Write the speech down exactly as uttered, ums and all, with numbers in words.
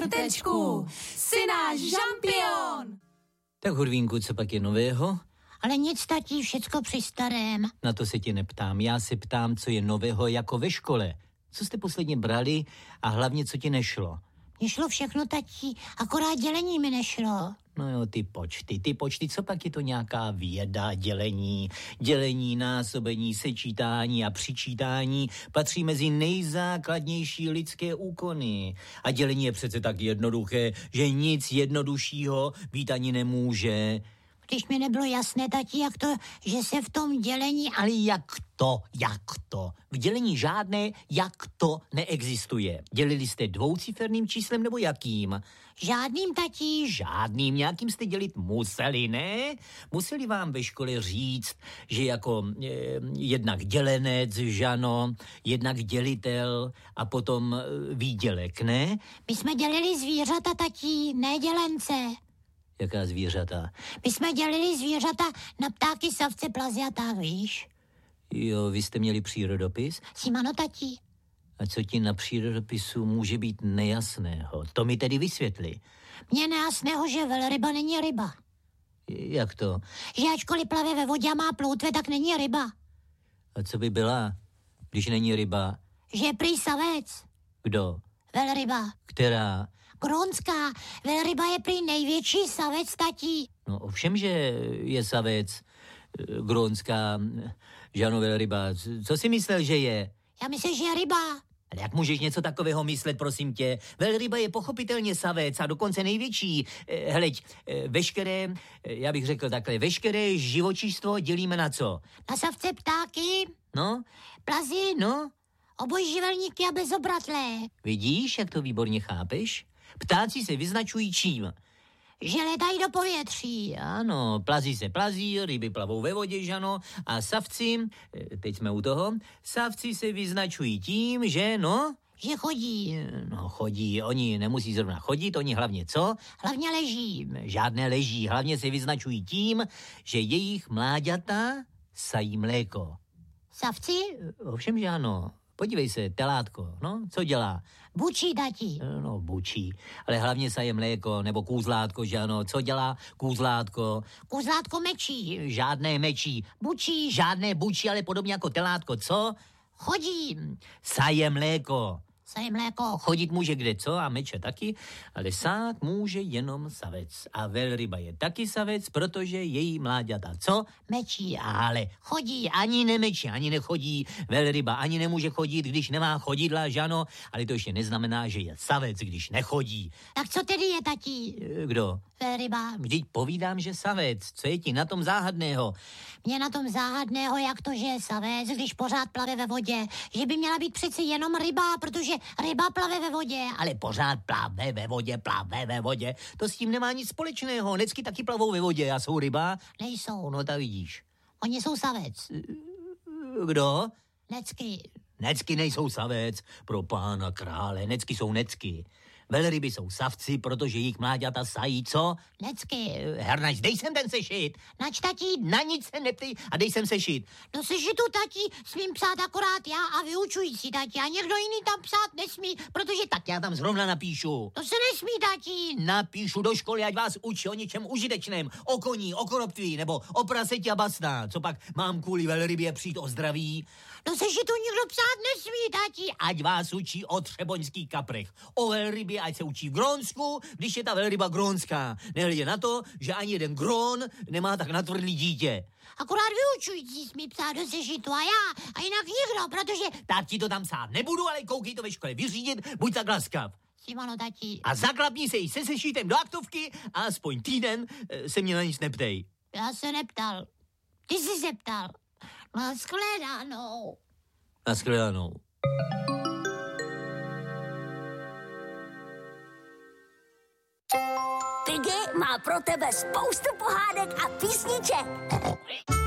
Krtečku, jsi náš žampion. Tak Hurvínku, co pak je nového? Ale nic, tatí, všecko při starém. Na to se tě neptám, já se ptám, co je nového jako ve škole. Co jste posledně brali a hlavně, co ti nešlo? Mně šlo všechno, tatí, akorát dělení mi nešlo. No jo, ty počty, ty počty, co pak je to nějaká věda, dělení, dělení, násobení, sečítání a přičítání patří mezi nejzákladnější lidské úkony. A dělení je přece tak jednoduché, že nic jednoduššího být ani nemůže. Když mi nebylo jasné, tatí, jak to, že se v tom dělení... Ale jak to, jak to? V dělení žádné jak to neexistuje. Dělili jste dvouciferným číslem nebo jakým? Žádným, tatí. Žádným, nějakým jste dělit museli, ne? Museli vám ve škole říct, že jako eh, jednak dělenec, žano, jednak dělitel a potom eh, výdělek, ne? My jsme dělili zvířata, tatí, ne dělence. Jaká zvířata? My jsme dělili zvířata na ptáky, savce, plazy a tak, víš? Jo, vy jste měli přírodopis? Simano, tatí. A co ti na přírodopisu může být nejasného? To mi tedy vysvětli. Mně nejasného, že velryba není ryba. Jak to? Že ačkoliv plave ve vodě a má ploutve, tak není ryba. A co by byla, když není ryba? Že je prý savec. Kdo? Velryba. Která? Grónská. Velryba je prý největší savec, tatí. No ovšem, že je savec. Grónská, žano velryba. Co si myslel, že je? Já myslím, že je ryba. Ale jak můžeš něco takového myslet, prosím tě? Velryba je pochopitelně savec a dokonce největší. Hleď, veškeré, já bych řekl takhle, veškeré živočištvo dělíme na co? Na savce, ptáky. No? Plazy. No? Obojživelníky a bezobratlé. Vidíš, jak to výborně chápeš? Ptáci se vyznačují čím? Že letají do povětří. Ano, plazí se plazí, ryby plavou ve vodě, žano, a savci, teď jsme u toho, savci se vyznačují tím, že no... Že chodí. No chodí, oni nemusí zrovna chodit, oni hlavně co? Hlavně leží. Žádné leží, hlavně se vyznačují tím, že jejich mláďata sají mléko. Savci? Ovšem, že ano. Podívej se, telátko, no, co dělá? Bučí, tatí. No, bučí, ale hlavně saje mléko, nebo kůzlátko, že ano, co dělá kůzlátko? Kůzlátko mečí. Žádné mečí. Bučí. Žádné bučí, ale podobně jako telátko, co? Chodí. Saje mléko. Saje mléko. Chodit může kde co a meče taky, ale sát může jenom savec. A velryba je taky savec, protože její mláďata co? Mečí. Ale chodí, ani nemečí, ani nechodí. Velryba ani nemůže chodit, když nemá chodidla, žano, ale to ještě neznamená, že je savec, když nechodí. Tak co tedy je, tatí? Kdo? Velryba. Vždyť povídám, že savec. Co je ti na tom záhadného? Mě na tom záhadného, jak to, že je savec, když pořád plave ve vodě. Že by měla být přeci jenom ryba, protože ryba plave ve vodě. Ale pořád plave ve vodě, plave ve vodě. To s tím nemá nic společného. Necky taky plavou ve vodě a jsou ryba. Nejsou. No tak vidíš. Oni jsou savec. Kdo? Necky. Necky nejsou savec. Pro pána krále, necky jsou necky. Velryby jsou savci, protože jejich mláďata sají, co? Necky. Hernač, dej sem ten sešit. Nač, tatí? Na nic se neptej a dej sem sešit. Do sešitu, tatí, smím psát akorát já a vyučující, tatí, a někdo jiný tam psát nesmí, protože... Tak já tam zrovna napíšu. To se nesmí, tatí. Napíšu do školy, ať vás učí o něčem užitečném, o koní, o konoptví, nebo o praseti a basná. Co pak mám kvůli velrybě přijít o zdraví? Do sešitu nikdo psát nesmí, tatí. Ať vás učí o třeboňských kaprech, o velrybě, ať se učí v Grónsku, když je ta velryba grónská. Nehledě na to, že ani jeden Grón nemá tak natvrdlý dítě. Akorát vyučující smí psát do sešitu a já, a jinak nikdo, protože... Tak ti to tam psát nebudu, ale koukej to ve škole vyřídit, buď tak laskav. Simano, tatí. A zaklapni se jí se sešitem do aktovky a aspoň týden se mě na nic neptej. Já se neptal. Ty jsi se ptal. Naschledanou. Naschledanou. Piggy má pro tebe spoustu pohádek a písniček.